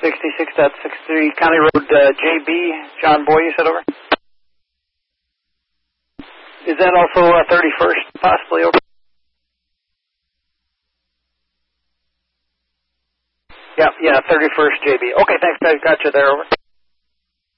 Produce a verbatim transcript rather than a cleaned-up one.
sixty-six point six three County Road uh, J B, John Boy, you said over? Is that also uh, thirty-first, possibly over? Yeah, yeah, thirty-first J B. Okay, thanks, I got you there, over.